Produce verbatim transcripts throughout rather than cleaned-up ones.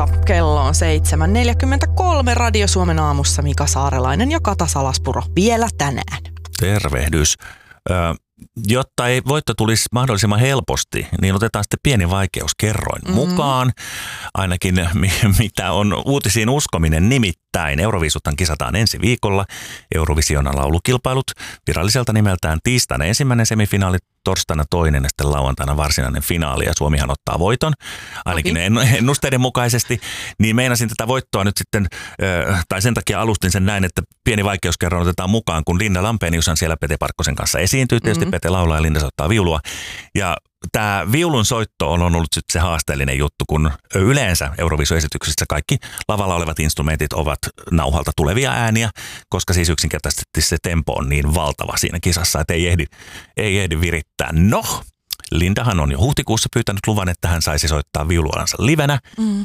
Aamussa kello on seitsemän neljäkymmentäkolme Radio Suomen aamussa Mika Saarelainen ja Kata Salaspuro vielä tänään. Tervehdys. Ö, jotta ei voitto tulisi mahdollisimman helposti, niin otetaan sitten pieni vaikeuskerroin mm-hmm. mukaan. Ainakin mitä on uutisiin uskominen, nimittäin Euroviisuthan kisataan ensi viikolla. Eurovision laulukilpailut viralliselta nimeltään tiistaina ensimmäinen semifinaali, torstaina toinen ja sitten lauantaina varsinainen finaali ja Suomihan ottaa voiton, ainakin okay. ennusteiden mukaisesti, niin meinasin tätä voittoa nyt sitten, tai sen takia alustin sen näin, että pieni vaikeuskerroin otetaan mukaan, kun Linda Lampeniushan siellä Pete Parkkosen kanssa esiintyy, tietysti mm-hmm. Pete laulaa ja Linda soittaa viulua, ja tämä viulun soitto on ollut sitten se haasteellinen juttu, kun yleensä Euroviisu-esityksissä kaikki lavalla olevat instrumentit ovat nauhalta tulevia ääniä, koska siis yksinkertaisesti se tempo on niin valtava siinä kisassa, että ei ehdi, ei ehdi virittää. No, Lindahan on jo huhtikuussa pyytänyt luvan, että hän saisi soittaa viuluansa livenä. Mm.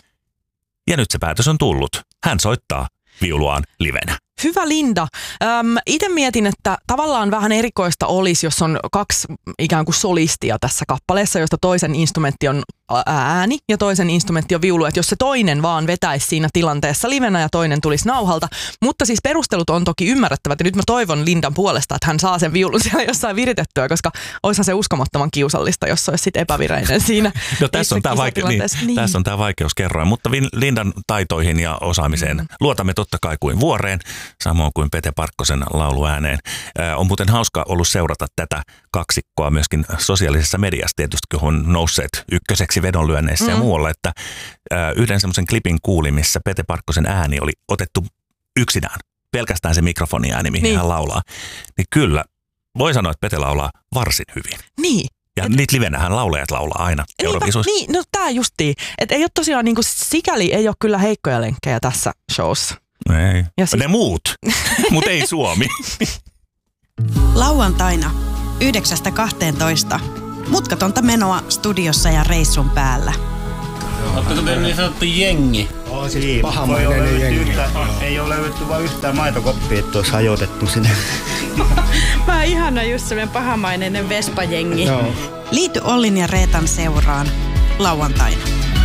Ja nyt se päätös on tullut. Hän soittaa viuluaan livenä. Hyvä Linda. Öm, itse mietin, että tavallaan vähän erikoista olisi, jos on kaksi ikään kuin solistia tässä kappaleessa, josta toisen instrumentti on ääni ja toisen instrumentti on viulu. Että jos se toinen vaan vetäisi siinä tilanteessa livenä ja toinen tulisi nauhalta. Mutta siis perustelut on toki ymmärrettävät ja nyt mä toivon Lindan puolesta, että hän saa sen viulun siellä jossain viritettyä, koska olisihan se uskomattoman kiusallista, jos se olisi sitten epävireinen siinä. No tässä on tämä vaike- niin, niin. Tässä on tämä vaikeuskerroin, mutta Lindan taitoihin ja osaamiseen mm. luotamme totta kai kuin vuoreen. Samoin kuin Pete Parkkosen lauluääneen. Äh, on muuten hauska ollut seurata tätä kaksikkoa myöskin sosiaalisessa mediassa, tietysti kun on nousseet ykköseksi vedonlyönneissä mm. ja muualla, että äh, yhden semmoisen klipin kuulin, missä Pete Parkkosen ääni oli otettu yksinään, pelkästään se mikrofoniääni, mihin niin. hän laulaa. Niin kyllä, voi sanoa, että Pete laulaa varsin hyvin. Niin. Ja et, niitä livenähän laulajat laulaa aina Euroviisuissa. Niin, no tää justiin. Että ei ole tosiaan, niin kuin sikäli ei ole kyllä heikkoja lenkkejä tässä showssa. Ei. Ja siis... Ne muut, mutta ei Suomi. Lauantaina yhdeksästä kahteentoista. Mutkatonta menoa studiossa ja reissun päällä. Oletteko te niin sanottu jengi? Oo, siis pahamainen jengi. Yhtä, ei ole löydetty vaan yhtään maitokoppia, että olisi hajotettu sinne. Mä oon ihana just semmoinen pahamainen vespajengi. Joo. Liity Ollin ja Reetan seuraan lauantaina.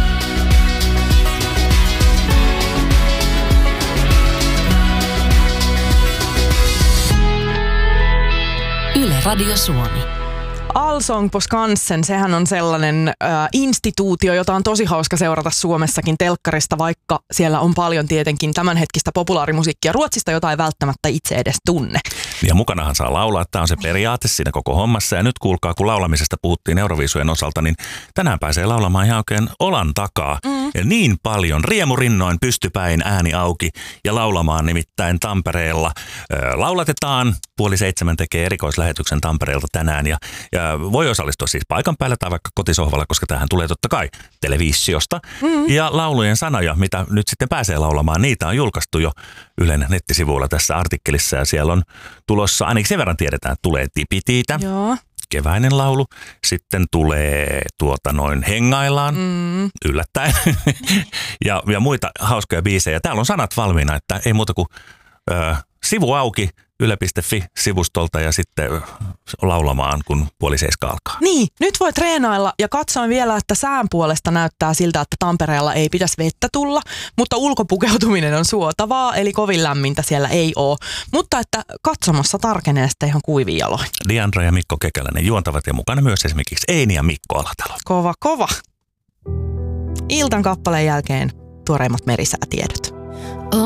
Yle Radio Suomi. Allsång på Skansen, sehän on sellainen äh, instituutio, jota on tosi hauska seurata Suomessakin telkkarista, vaikka siellä on paljon tietenkin tämänhetkistä populaarimusiikkia Ruotsista, jota ei välttämättä itse edes tunne. Ja mukanahan saa laulaa, tämä on se periaate siinä koko hommassa. Ja nyt kuulkaa, kun laulamisesta puhuttiin Euroviisujen osalta, niin tänään pääsee laulamaan ihan oikein olan takaa. Mm. Ja niin paljon riemurinnoin pystypäin ääni auki ja laulamaan nimittäin Tampereella. Äh, laulatetaan, puoli seitsemän tekee erikoislähetyksen Tampereelta tänään ja, ja voi osallistua siis paikan päällä tai vaikka kotisohvalla, koska tähän tulee totta kai televisiosta. Mm-hmm. Ja laulujen sanoja, mitä nyt sitten pääsee laulamaan, niitä on julkaistu jo Ylen nettisivuilla tässä artikkelissa. Ja siellä on tulossa, ainakin sen verran tiedetään, että tulee Tipitiitä. Joo. Keväinen laulu. Sitten tulee tuota noin Hengaillaan, mm. yllättäen. ja, ja muita hauskoja biisejä. Täällä on sanat valmiina, että ei muuta kuin ö, sivu auki. yle piste fi-sivustolta ja sitten laulamaan, kun puoli seiska alkaa. Niin, nyt voi treenailla ja katsoin vielä, että sään puolesta näyttää siltä, että Tampereella ei pitäisi vettä tulla, mutta ulkopukeutuminen on suotavaa, eli kovin lämmintä siellä ei ole. Mutta että katsomossa tarkenee sitten ihan kuivin jaloin. Diandra ja Mikko Kekäläinen juontavat ja mukana myös esimerkiksi Eini ja Mikko Alatalo. Kova, kova. Iltan kappaleen jälkeen tuoreimmat merisäätiedot.